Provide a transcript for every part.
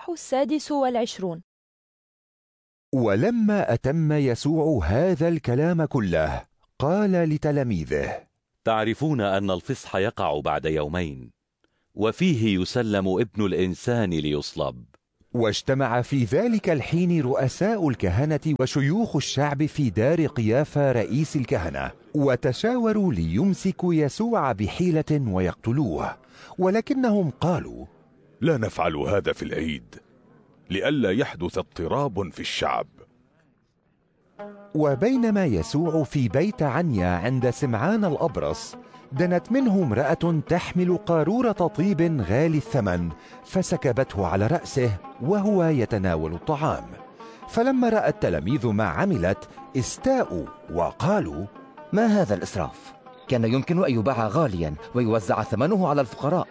الإصحاح 26. ولما أتم يسوع هذا الكلام كله قال لتلاميذه: تعرفون أن الفصح يقع بعد يومين، وفيه يسلم ابن الإنسان ليصلب. واجتمع في ذلك الحين رؤساء الكهنة وشيوخ الشعب في دار قيافة رئيس الكهنة، وتشاوروا ليمسكوا يسوع بحيلة ويقتلوه، ولكنهم قالوا: لا نفعل هذا في العيد، لئلا يحدث اضطراب في الشعب. وبينما يسوع في بيت عنيا عند سمعان الأبرص، دنت منه امرأة تحمل قارورة طيب غالي الثمن، فسكبته على رأسه وهو يتناول الطعام. فلما رأى التلاميذ ما عملت استاءوا وقالوا: ما هذا الإسراف؟ كان يمكن أن يباع غاليا ويوزع ثمنه على الفقراء.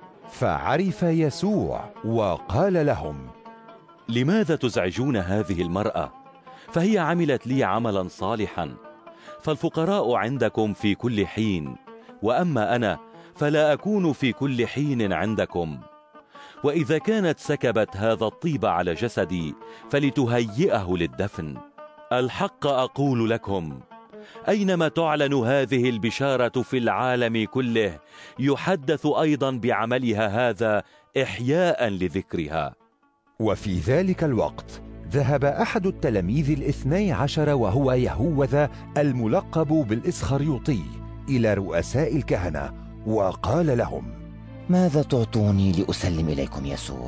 فعرف يسوع وقال لهم: لماذا تزعجون هذه المرأة؟ فهي عملت لي عملا صالحا. فالفقراء عندكم في كل حين، وأما أنا فلا أكون في كل حين عندكم. وإذا كانت سكبت هذا الطيب على جسدي فلتهيئه للدفن. الحق أقول لكم، أينما تعلن هذه البشارة في العالم كله يحدث أيضا بعملها هذا إحياء لذكرها. وفي ذلك الوقت ذهب أحد التلاميذ 12 وهو يهوذا الملقب بالإسخريوطي إلى رؤساء الكهنة وقال لهم: ماذا تعطوني لأسلم إليكم يسوع؟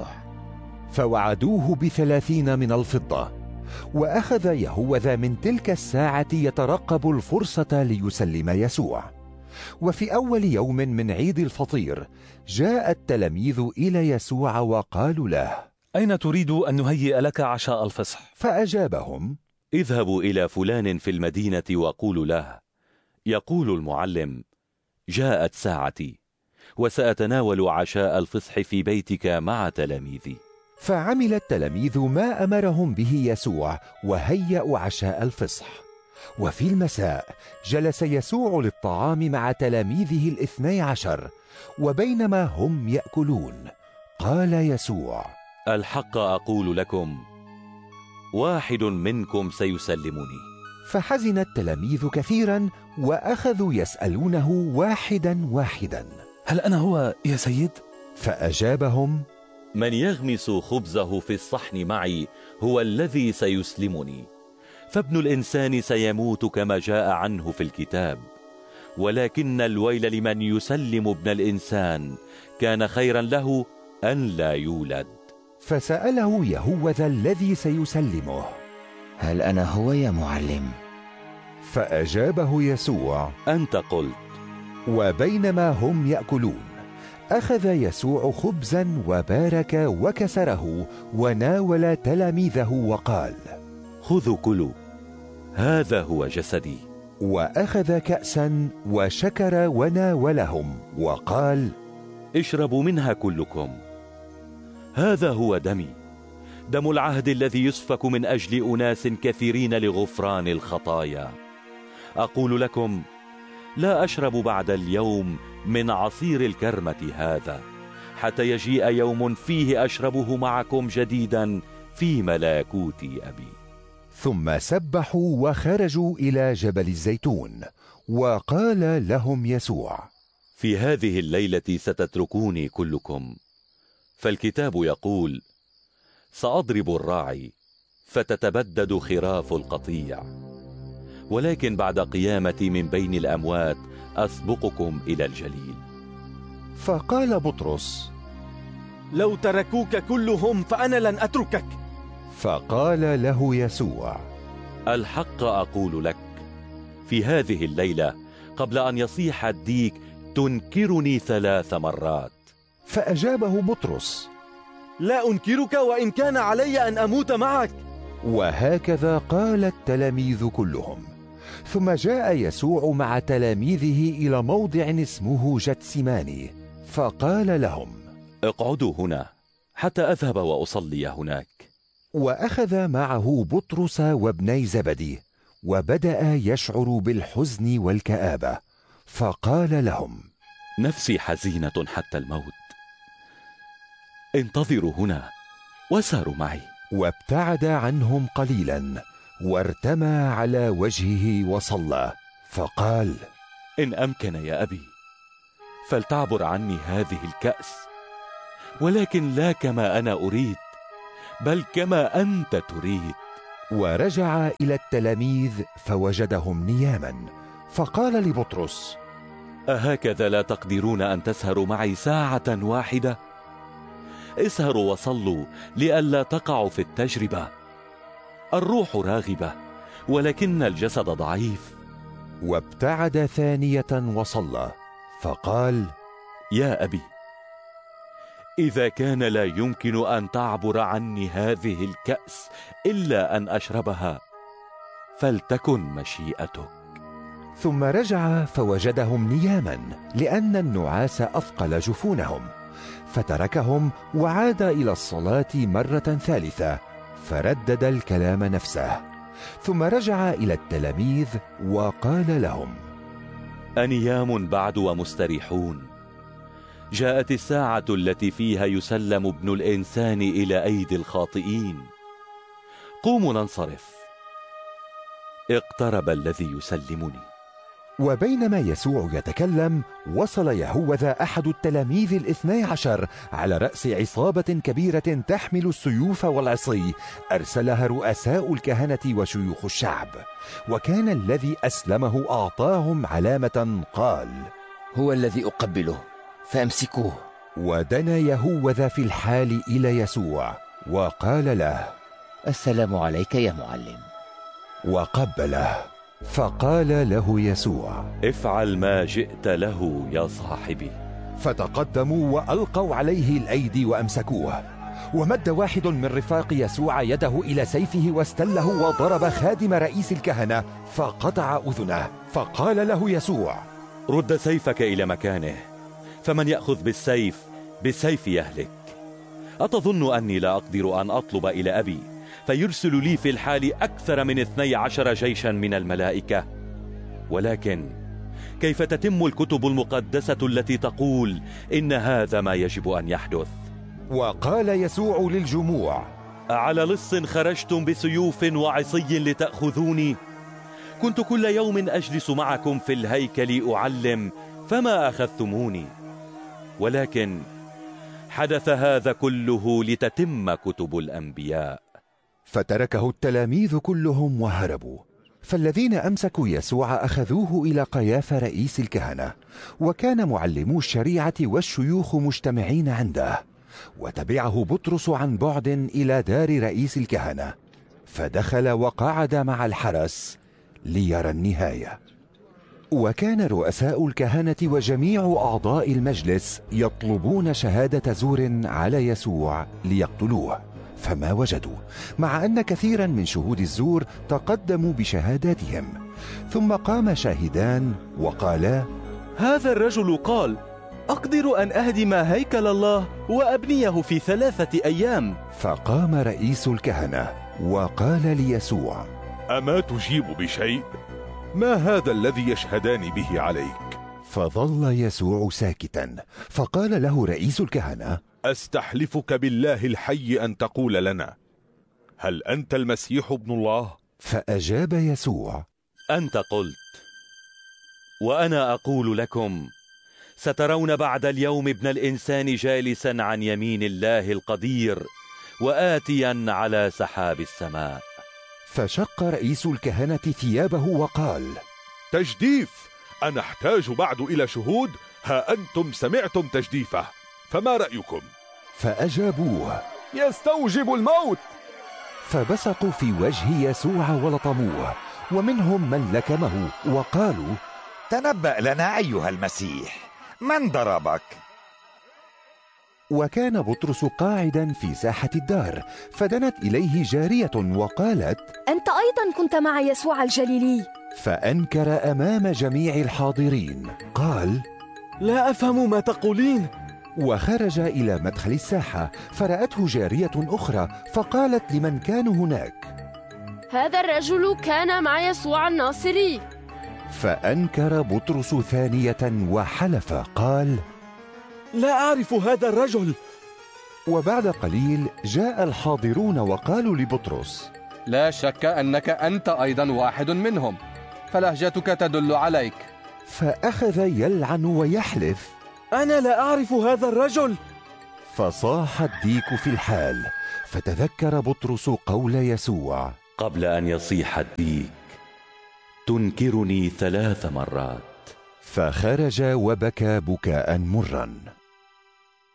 فوعدوه ب30 من الفضة. وأخذ يهوذا من تلك الساعة يترقب الفرصة ليسلم يسوع. وفي أول يوم من عيد الفطير جاء التلاميذ إلى يسوع وقالوا له: أين تريد أن نهيئ لك عشاء الفصح؟ فأجابهم: اذهبوا إلى فلان في المدينة وقولوا له: يقول المعلم، جاءت ساعتي وسأتناول عشاء الفصح في بيتك مع تلاميذي. فعمل التلاميذ ما أمرهم به يسوع وهيأوا عشاء الفصح. وفي المساء جلس يسوع للطعام مع تلاميذه 12. وبينما هم يأكلون قال يسوع: الحق أقول لكم، واحد منكم سيسلمني. فحزن التلاميذ كثيرا وأخذوا يسألونه واحدا واحدا: هل أنا هو يا سيد؟ فأجابهم: من يغمس خبزه في الصحن معي هو الذي سيسلمني. فابن الإنسان سيموت كما جاء عنه في الكتاب، ولكن الويل لمن يسلم ابن الإنسان. كان خيرا له أن لا يولد. فسأله يهوذا الذي سيسلمه: هل أنا هو يا معلم؟ فأجابه يسوع: أنت قلت. وبينما هم يأكلون أخذ يسوع خبزا وبارك وكسره وناول تلاميذه وقال: خذوا كلوا، هذا هو جسدي. وأخذ كأسا وشكر وناولهم وقال: اشربوا منها كلكم، هذا هو دمي، دم العهد الذي يسفك من أجل أناس كثيرين لغفران الخطايا. أقول لكم، لا أشرب بعد اليوم من عصير الكرمة هذا، حتى يجيء يوم فيه أشربه معكم جديدا في ملكوت أبي. ثم سبحوا وخرجوا إلى جبل الزيتون. وقال لهم يسوع: في هذه الليلة ستتركوني كلكم، فالكتاب يقول: سأضرب الراعي فتتبدد خراف القطيع، ولكن بعد قيامتي من بين الأموات أسبقكم إلى الجليل. فقال بطرس: لو تركوك كلهم فأنا لن أتركك. فقال له يسوع: الحق أقول لك، في هذه الليلة قبل أن يصيح الديك تنكرني 3 مرات. فأجابه بطرس: لا أنكرك وإن كان علي أن أموت معك. وهكذا قال التلاميذ كلهم. ثم جاء يسوع مع تلاميذه إلى موضع اسمه جتسماني، فقال لهم: اقعدوا هنا حتى أذهب وأصلي هناك. وأخذ معه بطرس وابني زبدي، وبدأ يشعر بالحزن والكآبة، فقال لهم: نفسي حزينة حتى الموت، انتظروا هنا وساروا معي. وابتعد عنهم قليلا وارتمى على وجهه وصلى، فقال: إن أمكن يا أبي فلتعبر عني هذه الكأس، ولكن لا كما أنا أريد بل كما أنت تريد. ورجع إلى التلاميذ فوجدهم نياما، فقال لبطرس: أهكذا لا تقدرون أن تسهروا معي ساعة واحدة؟ اسهروا وصلوا لئلا تقعوا في التجربة. الروح راغبة ولكن الجسد ضعيف. وابتعد ثانية وصلى، فقال: يا أبي، إذا كان لا يمكن أن تعبر عني هذه الكأس إلا أن أشربها فلتكن مشيئتك. ثم رجع فوجدهم نياما لأن النعاس أثقل جفونهم، فتركهم وعاد إلى الصلاة مرة ثالثة، فردد الكلام نفسه. ثم رجع إلى التلاميذ وقال لهم: أنيام بعد ومستريحون؟ جاءت الساعة التي فيها يسلم ابن الإنسان إلى أيدي الخاطئين. قوموا ننصرف، اقترب الذي يسلمني. وبينما يسوع يتكلم، وصل يهوذا أحد التلاميذ 12 على رأس عصابة كبيرة تحمل السيوف والعصي، أرسلها رؤساء الكهنة وشيوخ الشعب. وكان الذي أسلمه أعطاهم علامة، قال: هو الذي أقبله، فأمسكوه. ودنا يهوذا في الحال إلى يسوع وقال له: السلام عليك يا معلم. وقبله. فقال له يسوع: افعل ما جئت له يا صاحبي. فتقدموا وألقوا عليه الأيدي وأمسكوه. ومد واحد من رفاق يسوع يده إلى سيفه واستله وضرب خادم رئيس الكهنة فقطع أذنه. فقال له يسوع: رد سيفك إلى مكانه، فمن يأخذ بالسيف يهلك. أتظن أني لا أقدر أن أطلب إلى أبي فيرسل لي في الحال أكثر من 12 جيشا من الملائكة؟ ولكن كيف تتم الكتب المقدسة التي تقول إن هذا ما يجب أن يحدث؟ وقال يسوع للجموع: على لص خرجتم بسيوف وعصي لتأخذوني؟ كنت كل يوم أجلس معكم في الهيكل أعلم فما أخذتموني، ولكن حدث هذا كله لتتم كتب الأنبياء. فتركه التلاميذ كلهم وهربوا. فالذين أمسكوا يسوع أخذوه إلى قيافة رئيس الكهنة، وكان معلمو الشريعة والشيوخ مجتمعين عنده. وتبعه بطرس عن بعد إلى دار رئيس الكهنة، فدخل وقعد مع الحرس ليرى النهاية. وكان رؤساء الكهنة وجميع أعضاء المجلس يطلبون شهادة زور على يسوع ليقتلوه، فما وجدوا، مع أن كثيرا من شهود الزور تقدموا بشهاداتهم. ثم قام شاهدان وقالا: هذا الرجل قال: أقدر أن أهدم هيكل الله وأبنيه في 3 أيام. فقام رئيس الكهنة وقال ليسوع: أما تجيب بشيء؟ ما هذا الذي يشهدان به عليك؟ فظل يسوع ساكتا. فقال له رئيس الكهنة: أستحلفك بالله الحي أن تقول لنا، هل أنت المسيح ابن الله؟ فأجاب يسوع: أنت قلت. وأنا أقول لكم، سترون بعد اليوم ابن الإنسان جالسا عن يمين الله القدير وآتيا على سحاب السماء. فشق رئيس الكهنة ثيابه وقال: تجديف! أنا أحتاج بعد إلى شهود؟ ها أنتم سمعتم تجديفه، فما رأيكم؟ فأجابوه: يستوجب الموت. فبصقوا في وجه يسوع ولطموه، ومنهم من لكمه وقالوا: تنبأ لنا أيها المسيح، من ضربك؟ وكان بطرس قاعدا في ساحة الدار، فدنت إليه جارية وقالت: أنت أيضا كنت مع يسوع الجليلي. فأنكر أمام جميع الحاضرين، قال: لا أفهم ما تقولين. وخرج إلى مدخل الساحة، فرأته جارية أخرى، فقالت لمن كانوا هناك: هذا الرجل كان مع يسوع الناصري. فأنكر بطرس ثانية وحلف قال: لا أعرف هذا الرجل. وبعد قليل جاء الحاضرون وقالوا لبطرس: لا شك أنك أنت أيضا واحد منهم، فلهجتك تدل عليك. فأخذ يلعن ويحلف: أنا لا أعرف هذا الرجل. فصاح الديك في الحال، فتذكر بطرس قول يسوع: قبل أن يصيح الديك تنكرني 3 مرات. فخرج وبكى بكاء مرا.